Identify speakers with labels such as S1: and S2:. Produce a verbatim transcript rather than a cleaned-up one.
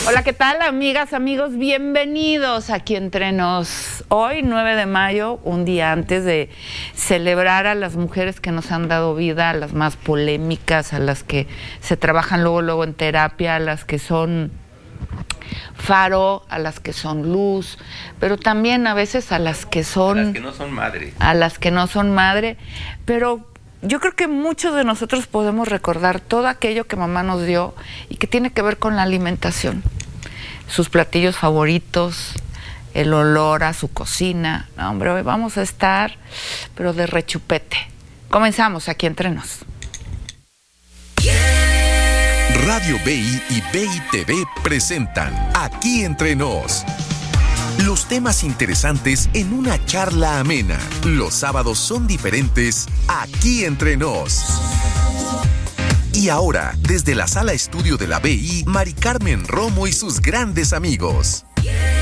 S1: Hola, ¿qué tal, amigas, amigos? Bienvenidos aquí entre nos. Hoy, nueve de mayo, un día antes de celebrar a las mujeres que nos han dado vida, a las más polémicas, a las que se trabajan luego, luego en terapia, a las que son faro, a las que son luz, pero también a veces a las que son...
S2: A las que no son madre.
S1: A las que no son madre, pero... Yo creo que muchos de nosotros podemos recordar todo aquello que mamá nos dio y que tiene que ver con la alimentación. Sus platillos favoritos, el olor a su cocina. No, hombre, hoy vamos a estar, pero de rechupete. Comenzamos aquí entre nos.
S3: Radio B I y B I T V presentan Aquí Entre Nos. Los temas interesantes en una charla amena. Los sábados son diferentes aquí entre nos. Y ahora, desde la sala estudio de la B I, Mari Carmen Romo y sus grandes amigos.